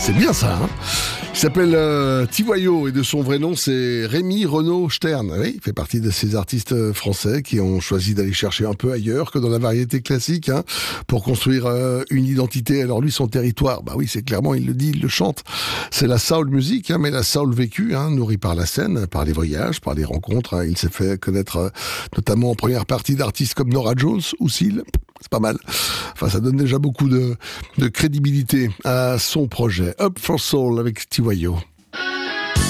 C'est bien ça, hein. Il s'appelle Tivoyot et de son vrai nom c'est Rémi Renaud Stern. Oui, il fait partie de ces artistes français qui ont choisi d'aller chercher un peu ailleurs que dans la variété classique, hein, pour construire une identité. Alors lui, son territoire, bah oui, c'est clairement, il le dit, il le chante. C'est la soul music, hein, mais la soul vécue, hein, nourrie par la scène, par les voyages, par les rencontres. Hein. Il s'est fait connaître notamment en première partie d'artistes comme Norah Jones ou Seal. C'est pas mal. Enfin, ça donne déjà beaucoup de crédibilité à son projet. Up for Soul avec Tivoyot.